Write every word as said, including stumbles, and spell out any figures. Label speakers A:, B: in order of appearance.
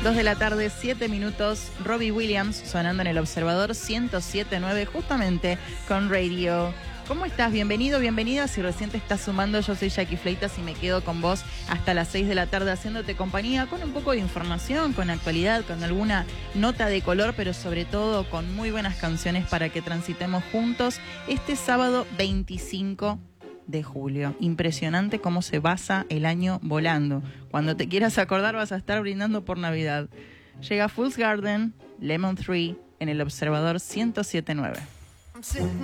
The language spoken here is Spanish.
A: dos de la tarde, siete minutos. Robbie Williams sonando en el Observador ciento siete punto nueve, justamente con Radio. ¿Cómo estás? Bienvenido, bienvenida. Si recién te estás sumando, yo soy Jackie Fleitas y me quedo con vos hasta las seis de la tarde haciéndote compañía con un poco de información, con actualidad, con alguna nota de color, pero sobre todo con muy buenas canciones para que transitemos juntos este sábado veinticinco de julio. Impresionante cómo se pasa el año volando. Cuando te quieras acordar vas a estar brindando por Navidad. Llega Fool's Garden, Lemon Tree en el Observador ciento siete punto nueve.